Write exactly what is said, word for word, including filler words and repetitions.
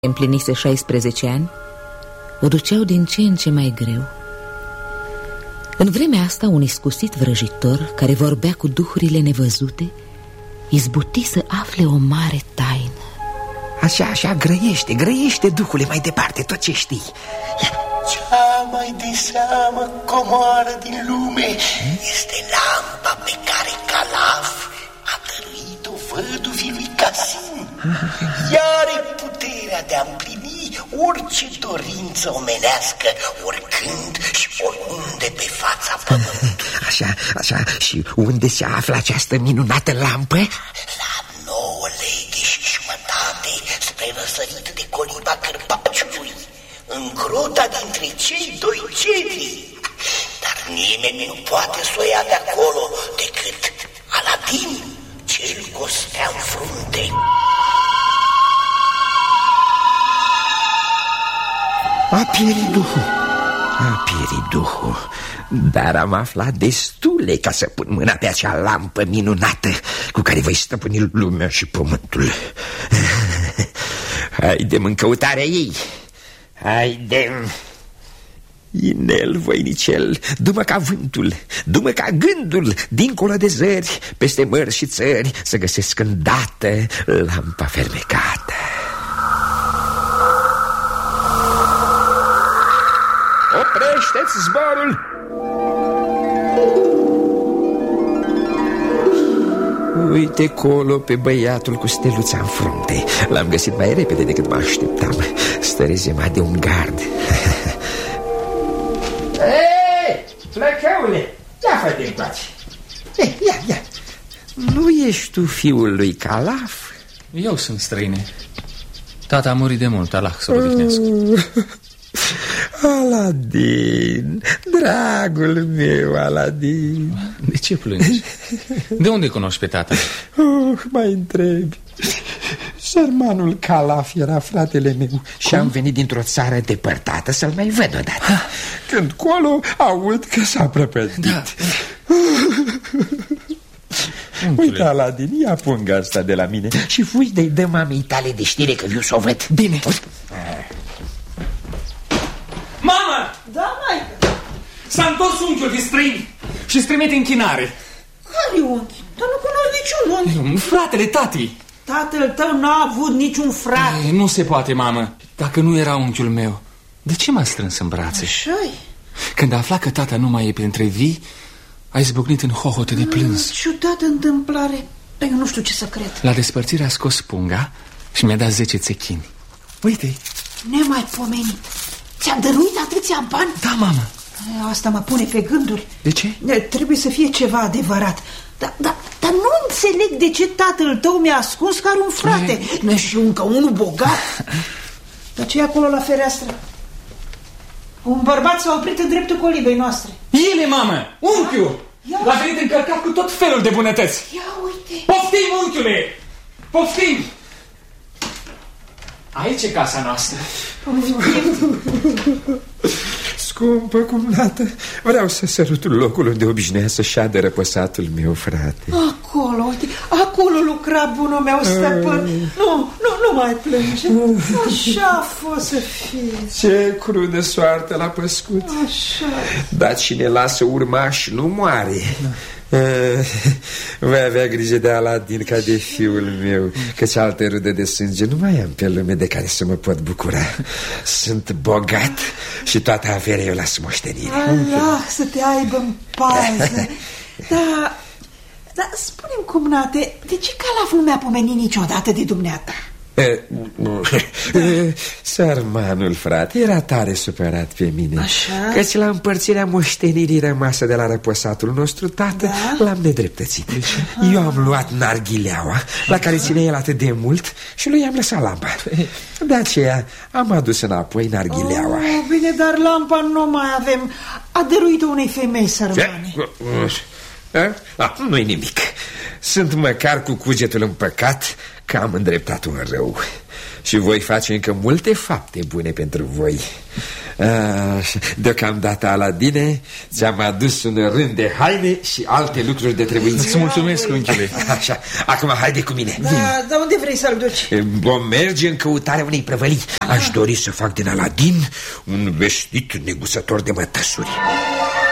împlinise șaisprezece ani, o duceau din ce în ce mai greu. În vremea asta, un iscusit vrăjitor, care vorbea cu duhurile nevăzute, izbuti să afle o mare taină. Așa, așa, grăiește, grăiește, duhule, mai departe tot ce știi. Cea mai de seamă comoară din lume este lampa pe care Calaf a dăruit-o văduvii lui Casim. Ea are puterea de a împlini orice dorință omenească, oricând și oriunde pe fața pământului. Așa, așa, și unde se află această minunată lampă? La nouă leghe și jumătate spre răsărit de coliba Cârpaciului, în grota dintre cei doi cedri. Dar nimeni nu poate să o ia de acolo decât Aladin, cel cu o stea în frunte. A pierit duhul, a pierit duhul, dar am aflat destule ca să pun mâna pe acea lampă minunată cu care voi stăpâni lumea și pământul. Haidem în căutarea ei. Haidem. Inel, voinicel, du-mă ca vântul, du-mă ca gândul, dincolo de zări, peste mări și țări, să găsesc îndată lampa fermecată. Oprește-ți zborul! Uite colo pe băiatul cu steluța în frunte. L-am găsit mai repede decât mă așteptam. Stă rezemat de un gard. Hei, flăcăule, ia fă-te încoace. Ia, ia, nu ești tu fiul lui Calaf? Eu sunt, străine. Tata a murit de mult, Allah să-l odihnească. Aladin, dragul meu, Aladin. De ce plângi? De unde cunoști pe tata? Oh, mai întrebi. Sărmanul Calaf era fratele meu. Cum? Și am venit dintr-o țară depărtată să-l mai văd odată. Ha. Când colo aud că s-a prăpădit. Da. Uite, Aladin, ia punga asta de la mine și fugi de-i dă mamei tale de știre că viu să o văd. Bine. Mama! Da, maică. S-a întors unchiul de străini și-ți trimite închinare. Care unchi? Dar nu cunosc niciun unchi. Fratele tatii. Tatăl tău n-a avut niciun frate. E, nu se poate, mamă. Dacă nu era unchiul meu, de ce m-a strâns în brațe? Așa-i. Când a aflat că tata nu mai e printre vii, a izbucnit în hohote de plâns. mm, Ciudată întâmplare. Eu nu știu ce să cred. La despărțire a scos punga și mi-a dat zece țechini. Uite-i. Nemaipomenit. Ți-a dăruit atâția bani? Da, mamă. Asta mă pune pe gânduri. De ce? Trebuie să fie ceva adevărat. Dar da, da, nu înțeleg de ce tatăl tău mi-a ascuns că are un frate e... și încă unul bogat. Dar ce e acolo la fereastră? Un bărbat s-a oprit în dreptul colibei noastre. Ele, mamă! Unchiul! L-a venit încărcat cu tot felul de bunătăți. Ia uite! Poftim, unchiule! Poftim! Aici e casa noastră. Scumpă cumnată, vreau să sărut locul unde obișnuia să șadă răposatul meu, frate. Acolo, uite, acolo lucra bunul meu stăpân. Nu, nu, nu mai plânge. Așa a fost să fie. Ce crudă soartă l-a păscut. Așa. Dar cine lasă urmași nu moare. Da. Uh, voi avea grijă de Aladin ca de fiul meu, căci alte rude de sânge nu mai am pe lume de care să mă pot bucura. Sunt bogat și toată averea eu las moștenire. Allah să te aibă în pază. Da, da, spune-mi, cumnate, de ce Calaf nu mi-a pomenit niciodată de dumneata? Sărmanul, frate, era tare supărat pe mine. Așa? Căci la împărțirea moștenirii rămasă de la răposatul nostru tată, da? L-am nedreptățit. Eu am luat narghileaua la care ține el atât de mult și lui i-am lăsat lampa. De aceea am adus înapoi narghileaua. Oh, bine, dar lampa nu mai avem. A dăruit-o unei femei sărmane. Nu-i nimic. Sunt măcar cu cugetul împăcat că am îndreptat un rău și voi face încă multe fapte bune pentru voi. Deocamdată, Aladine, ți-am adus un rând de haine și alte lucruri de trebuință. Îți mulțumesc, unchiule. Așa, acum haide cu mine. Da, dar unde vrei să-l duci? Vom merge în căutarea unei prăvălii. Aș dori să fac din Aladin un vestit negusător de mătăsuri.